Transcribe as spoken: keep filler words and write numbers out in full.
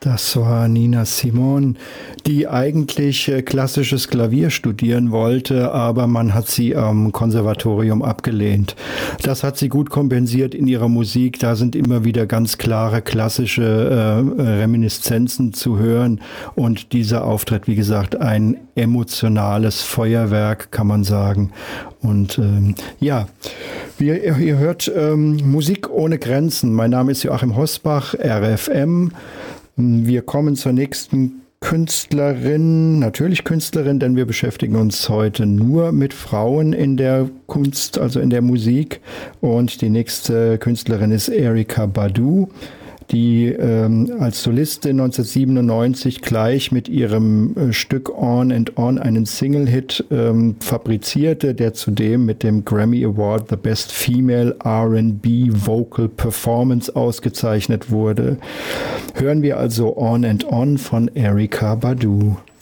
Das war Nina Simone, die eigentlich äh, klassisches Klavier studieren wollte, aber man hat sie am Konservatorium abgelehnt. Das hat sie gut kompensiert in ihrer Musik. Da sind immer wieder ganz klare klassische äh, Reminiszenzen zu hören. Und dieser Auftritt, wie gesagt, ein emotionales Feuerwerk, kann man sagen. Und ähm, ja, ihr, ihr hört ähm, Musik ohne Grenzen. Mein Name ist Joachim Hosbach, R F M. Wir kommen zur nächsten Künstlerin, natürlich Künstlerin, denn wir beschäftigen uns heute nur mit Frauen in der Kunst, also in der Musik. Und die nächste Künstlerin ist Erykah Badu, die ähm, als Solistin neunzehnhundertsiebenundneunzig gleich mit ihrem äh, Stück On and On einen Single-Hit ähm, fabrizierte, der zudem mit dem Grammy Award The Best Female R and B Vocal Performance ausgezeichnet wurde. Hören wir also On and On von Erykah Badu.